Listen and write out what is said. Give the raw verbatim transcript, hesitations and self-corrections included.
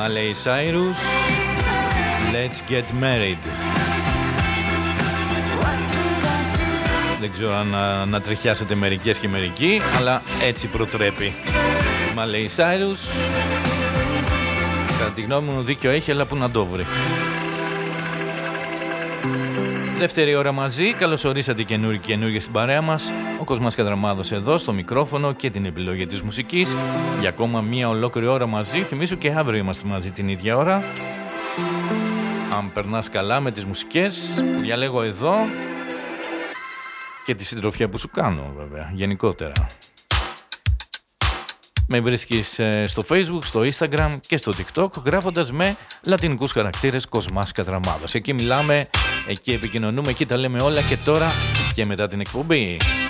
Miley Cyrus, Let's Get Married. Δεν ξέρω αν να τρεχιάσετε μερικές και μερικοί, αλλά έτσι προτρέπει. Miley Cyrus, κατά τη γνώμη μου δίκιο έχει, αλλά που να το βρει. Δεύτερη ώρα μαζί, καλώς ορίσατε καινούργοι και καινούργιες στην παρέα μας. Ο Κοσμάς Κατραμάδος εδώ στο μικρόφωνο και την επιλογή της μουσικής. Για ακόμα μία ολόκληρη ώρα μαζί, θυμίσου και αύριο είμαστε μαζί την ίδια ώρα. Αν περνάς καλά με τις μουσικές που διαλέγω εδώ και τη συντροφιά που σου κάνω βέβαια, γενικότερα. Με βρίσκεις στο Facebook, στο Instagram και στο TikTok γράφοντας με λατινικούς χαρακτήρες Κοσμάς Κατραμάδος. Εκεί μιλάμε, εκεί επικοινωνούμε, εκεί τα λέμε όλα και τώρα και μετά την εκπομπή.